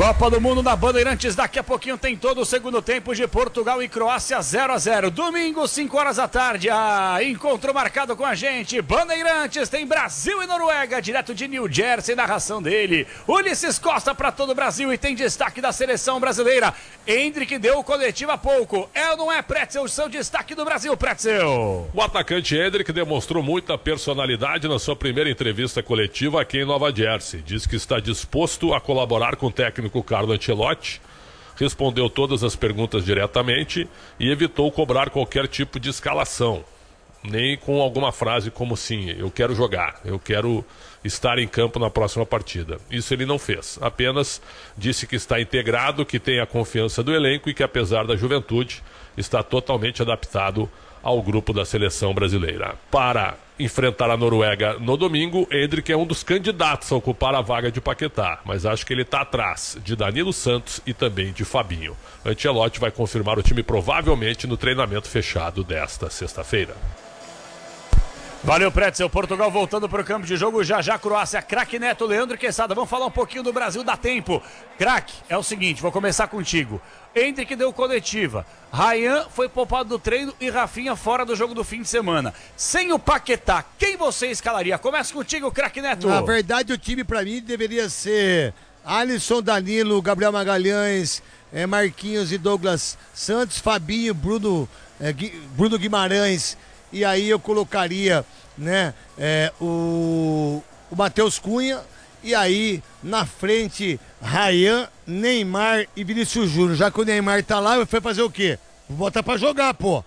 Copa do Mundo da Bandeirantes, daqui a pouquinho tem todo o segundo tempo de Portugal e Croácia 0-0. Domingo, 5 horas da tarde, encontro marcado com a gente. Bandeirantes tem Brasil e Noruega, direto de New Jersey, narração dele. Ulisses Costa para todo o Brasil e tem destaque da seleção brasileira. Endrick deu o coletivo há pouco. É ou não é, Pretzel, o seu destaque do Brasil, Pretzel? O atacante Endrick demonstrou muita personalidade na sua primeira entrevista coletiva aqui em Nova Jersey. Diz que está disposto a colaborar com o técnico Carlo Ancelotti, respondeu todas as perguntas diretamente e evitou cobrar qualquer tipo de escalação, nem com alguma frase como sim, eu quero jogar, eu quero estar em campo na próxima partida. Isso ele não fez, apenas disse que está integrado, que tem a confiança do elenco e que apesar da juventude está totalmente adaptado ao grupo da seleção brasileira. Para enfrentar a Noruega no domingo, Endrick é um dos candidatos a ocupar a vaga de Paquetá, mas acho que ele está atrás de Danilo Santos e também de Fabinho. Ancelotti vai confirmar o time provavelmente no treinamento fechado desta sexta-feira. Valeu, Pretzel. Portugal voltando para o campo de jogo. Já Croácia. Craque Neto, Leandro Quesada. Vamos falar um pouquinho do Brasil, dá tempo. Craque, é o seguinte, vou começar contigo. Endrick deu coletiva. Ryan foi poupado do treino e Rafinha fora do jogo do fim de semana. Sem o Paquetá, quem você escalaria? Começa contigo, craque Neto. Na verdade, o time para mim deveria ser Alisson, Danilo, Gabriel Magalhães, Marquinhos e Douglas Santos, Fabinho, Bruno Guimarães. E aí eu colocaria, né, o Matheus Cunha. E aí, na frente, Ryan, Neymar e Vinícius Júnior. Já que o Neymar tá lá, foi fazer o quê? Vou botar pra jogar, pô.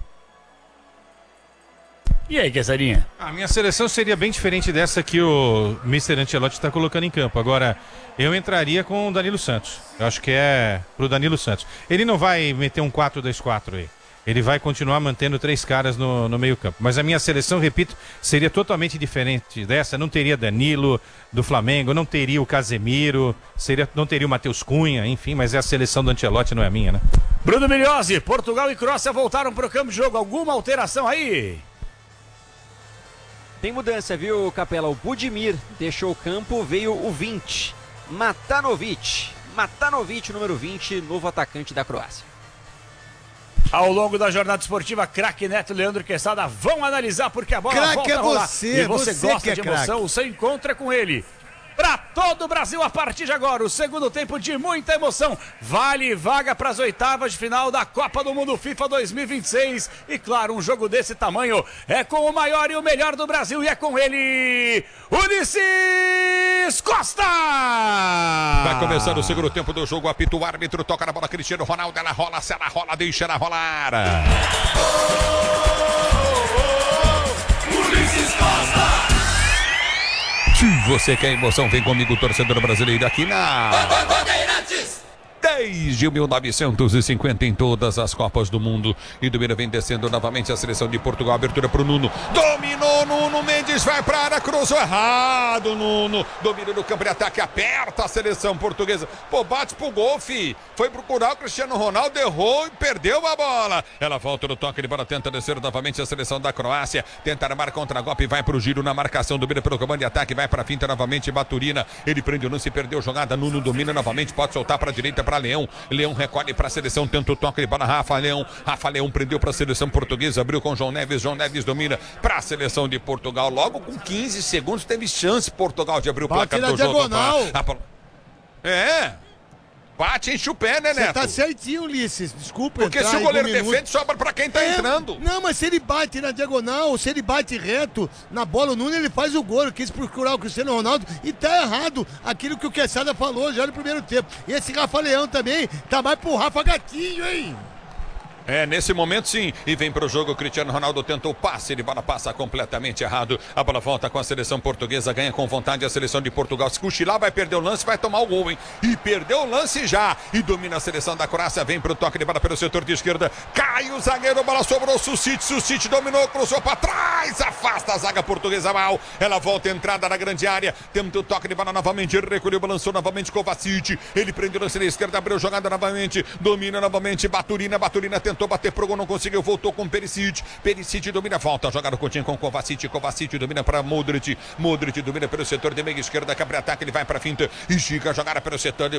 E aí, Quesadinha? A minha seleção seria bem diferente dessa que o Mr. Ancelotti está colocando em campo. Agora, eu entraria com o Danilo Santos. Eu acho que é pro Danilo Santos. Ele não vai meter um 4-2-4 aí. Ele vai continuar mantendo 3 caras no meio campo. Mas a minha seleção, repito, seria totalmente diferente dessa. Não teria Danilo do Flamengo, não teria o Casemiro, não teria o Matheus Cunha, enfim, mas é a seleção do Ancelotti, não é a minha, né? Bruno Migliozzi, Portugal e Croácia voltaram pro campo de jogo. Alguma alteração aí? Tem mudança, viu, Capela? O Budimir deixou o campo, veio o 20. Matanovic, número 20, novo atacante da Croácia. Ao longo da jornada esportiva, craque Neto, Leandro Quesada vão analisar porque a bola volta a rolar. Você, e você gosta é de emoção, craque. o seu encontro é com ele. Para todo o Brasil a partir de agora, o segundo tempo de muita emoção. Vale vaga para as oitavas de final da Copa do Mundo FIFA 2026. E claro, um jogo desse tamanho é com o maior e o melhor do Brasil. E é com ele, Ulisses Costa! Vai começar o segundo tempo do jogo. Apita o árbitro, toca na bola, Cristiano Ronaldo. Ela rola, se ela rola, deixa ela rolar. Ulisses Costa! Se você quer emoção, vem comigo, torcedor brasileiro, aqui na Bandeirantes! Desde 1950 em todas as Copas do Mundo. E do Mira vem descendo novamente a seleção de Portugal. Abertura pro Nuno. Dominou Nuno Mendes, vai pra área, cruzou errado. Nuno domina no campo de ataque, aperta a seleção portuguesa. Pô, bate pro gol, fi. Foi procurar o Cristiano Ronaldo, errou e perdeu a bola. Ela volta no toque de bola, tenta descer novamente a seleção da Croácia. Tenta armar contra-golpe, vai pro giro na marcação. Domina pelo comando de ataque, vai pra finta novamente. Baturina, ele prende o lance, perdeu jogada. Nuno domina novamente, pode soltar pra direita, para Leão. Leão recolhe para a seleção, tenta o toque de bola. Rafa Leão prendeu para a seleção portuguesa, abriu com João Neves domina para a seleção de Portugal. Logo com 15 segundos teve chance Portugal de abrir o placar do jogo. Bate, enche o pé, né, Neto? Você tá certinho, Ulisses. Desculpa. Porque se o goleiro defende, sobra pra quem tá entrando. Não, mas se ele bate na diagonal, se ele bate reto na bola, o Nuno, ele faz o gol. Ele quis procurar o Cristiano Ronaldo e tá errado aquilo que o Quesada falou já no primeiro tempo. E esse Rafa Leão também tá mais pro Rafa Gatinho, hein? Nesse momento sim, e vem pro jogo, o Cristiano Ronaldo tentou o passe, ele bola passa completamente errado, a bola volta com a seleção portuguesa, ganha com vontade a seleção de Portugal, se cochilar vai perder o lance, vai tomar o gol, hein, e perdeu o lance já, e domina a seleção da Croácia, vem pro toque de bola pelo setor de esquerda, cai o zagueiro, bola sobrou, Susic dominou, cruzou pra trás, afasta a zaga portuguesa mal, ela volta a entrada na grande área, tenta o toque de bola novamente, recolheu, balançou novamente Kovacic, ele prende o lance da esquerda, abriu jogada novamente, domina novamente, Baturina tentou bater pro gol, não conseguiu, voltou com Perisic domina, volta, jogada continha com Kovacic domina para Modric domina pelo setor de meia esquerda, cabre ataque, ele vai pra finta, estica a jogada pelo setor de